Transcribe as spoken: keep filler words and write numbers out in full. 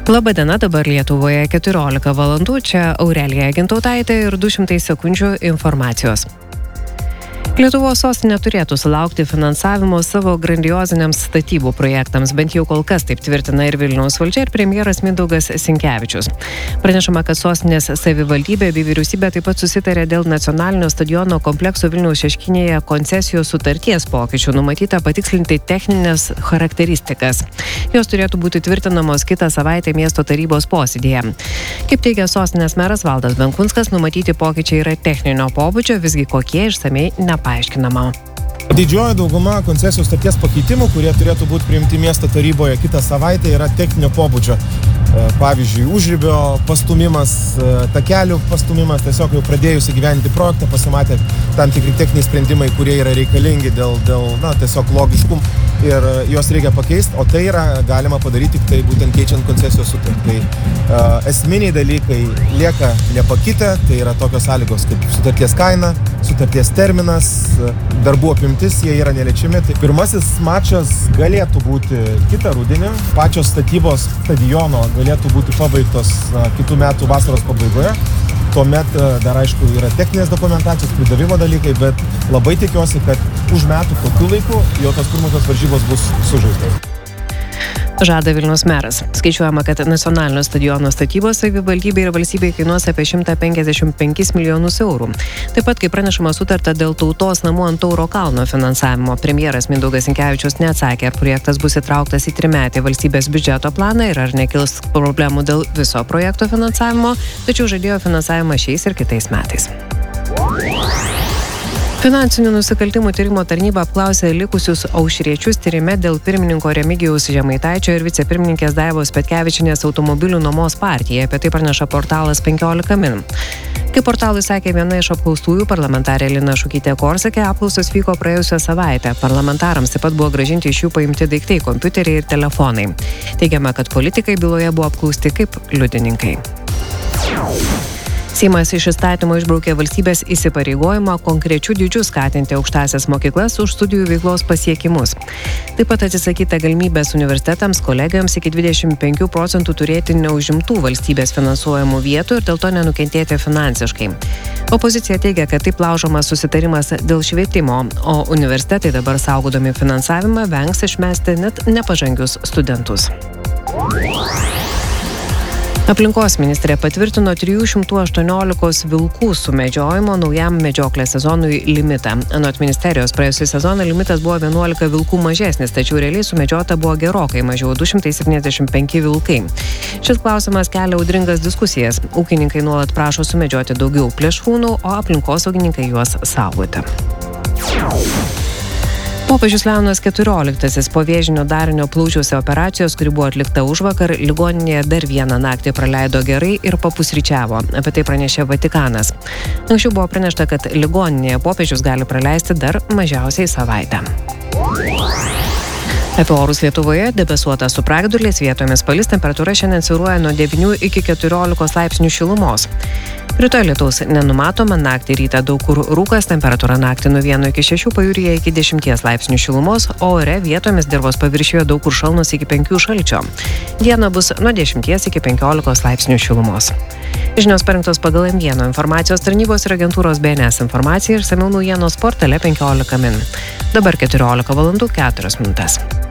Labadiena, dabar Lietuvoje keturiolika valandų, čia Aurelija Gintautaitė ir du šimtai sekundžių informacijos. Lietuvos sostinė turėtų sulaukti finansavimo savo grandioziniams statybų projektams, bent jau kol kas taip tvirtina ir Vilniaus valdžia ir premjeras Mindaugas Sinkevičius. Pranešama, kad sostinės savivaldybė bei vyriausybė taip pat susitarė dėl nacionalinio stadiono komplekso Vilniaus Šeškinėje koncesijos sutarties pokyčių, numatyta patikslinti techninės charakteristikas. Jos turėtų būti tvirtinamos kitą savaitę miesto tarybos posėdėje. Kaip teigia sostinės meras Valdas Benkunskas, numatyti pokyčiai yra techninio pobūdžio, visgi kokie išsamei nepaaiškinama. Didžioji dauguma koncesijos sutarties pakeitimų, kurie turėtų būti priimti miesto taryboje kitą savaitę, yra techninio pobūdžio. Pavyzdžiui, užribio pastumimas, takelių pastumimas, tiesiog jau pradėjus įgyvendinti projektą, pasimatė tam tikri techniniai sprendimai, kurie yra reikalingi dėl, dėl na, tiesiog logiškum ir juos reikia pakeisti, o tai yra galima padaryti tik tai būtent keičiant koncesijos sutartį. Tai uh, esminiai dalykai lieka nepakitę, tai yra tokios sąlygos kaip sutarties kaina, sutarties terminas, darbų apimtis, jie yra neliečiami. Tai pirmasis mačas galėtų būti kitą rudenį, pačios statybos stadiono galėtų būti pabaigtos na, kitų metų vasaros pabaigoje. Tuomet dar aišku yra techninės dokumentacijos, pridavimo dalykai, bet labai tikiuosi, kad už metų tokiu laiku jau tos pirmosios varžybos bus sužaistos. Žada Vilniaus meras. Skaičiuojama, kad nacionalinio stadiono statybos savivaldybei ir valstybei kainuos apie šimtą penkiasdešimt penkis milijonus eurų. Taip pat, kaip pranešama, sutarta dėl tautos namų ant Tauro kalno finansavimo. Premjeras Mindaugas Sinkevičius neatsakė, ar projektas bus įtrauktas į trimetį valstybės biudžeto planą ir ar nekils problemų dėl viso projekto finansavimo, tačiau žadėjo finansavimą šiais ir kitais metais. Finansinių nusikaltimų tyrimo tarnyba apklausė likusius aušriečius tyrime dėl pirmininko Remigijaus Žemaitaičio ir vicepirmininkės Daivos Petkevičienės automobilių nuomos partijai. Apie tai praneša portalas penkiolika min. Kaip portalui sakė viena iš apklaustųjų, parlamentarė Lina Šukytė-Korsakė, apklausos vyko praėjusią savaitę. Parlamentarams taip pat buvo grąžinti iš jų paimti daiktai, kompiuteriai ir telefonai. Teigiama, kad politikai byloje buvo apklausti kaip liudininkai. Seimas iš įstatymo išbraukė valstybės įsipareigojimą konkrečių dydžių skatinti aukštąsias mokyklas už studijų veiklos pasiekimus. Taip pat atsisakyta galimybės universitetams, kolegijoms iki dvidešimt penkių procentų turėti neužimtų valstybės finansuojamų vietų ir dėl to nenukentėti finansiškai. Opozicija teigia, kad taip laužomas susitarimas dėl švietimo, o universitetai dabar saugodami finansavimą vengs išmesti net nepažangius studentus. Aplinkos ministrė patvirtino trijų šimtų aštuoniolikos vilkų sumedžiojimo naujam medžioklės sezonui limitą. Anot ministerijos, praėjusį sezoną limitas buvo vienuolika vilkų mažesnis, tačiau realiai sumedžiota buvo gerokai mažiau du šimtai septyniasdešimt penki vilkai. Šis klausimas kelia audringas diskusijas. Ūkininkai nuolat prašo sumedžioti daugiau plėšrūnų, o aplinkosaugininkai juos saugoti. Popiežius Leonas keturioliktasis po vėžinio darinio plaučiuose operacijos, kuri buvo atlikta užvakar, ligoninėje dar vieną naktį praleido gerai ir papusryčiavo. Apie tai pranešė Vatikanas. Anksčiau buvo pranešta, kad ligoninėje popiežius gali praleisti dar mažiausiai savaitę. Apie orus Lietuvoje: debesuota su pragiedruliais, vietomis palis, temperatūra šiandien svyruoja nuo devynių iki keturiolikos laipsnių šilumos. Rytoj lietaus nenumatoma, naktį rytą daug kur rūkas, temperatūra naktį nuo vieno iki šešių, pajūryje iki dešimties laipsnių šilumos, o ore vietomis dirvos paviršiuje daug kur šalnos iki penkių šalčio. Diena bus nuo dešimties iki penkiolikos laipsnių šilumos. Žinios parengtos pagal M vienas informacijos tarnybos ir agentūros B N S informaciją ir išsamiau naujienos portale penkiolika min. Dabar keturiolika valandų keturios minutės.